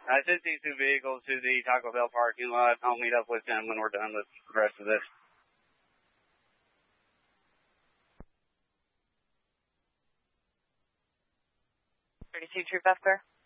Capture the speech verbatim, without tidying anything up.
I sent these two vehicles to the Taco Bell parking lot. I'll meet up with them when we're done with the rest of this. thirty-two Troop F, sir.